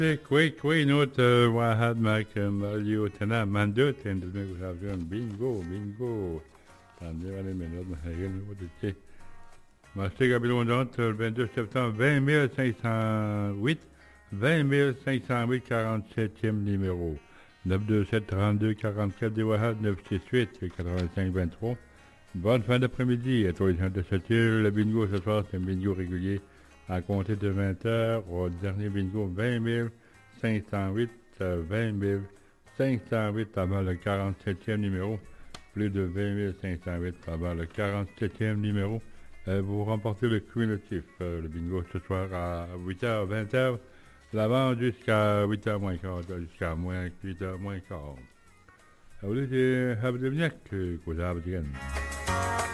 كوي نوت واحد معك ماليو تنا ماندو تندل ميكو بينجو تندل على منود محيين ودتي Marseille Gabilondante, le 22 septembre, 20 508, 20 508, 47e numéro. 927 32 44 des Wahad, 968 85 23. Bonne fin d'après-midi à tous les gens de cette île. Le bingo ce soir, c'est un bingo régulier à compter de 20h. Au dernier bingo, 20 508, 20 508 avant le 47e numéro. Plus de 20 508 avant le 47e numéro. Vous remportez le cumulatif, le bingo ce soir à 8h, 20h. La vente jusqu'à 8h moins quart, jusqu'à moins 8h moins quart. Vous voulez have the neck, que vous avez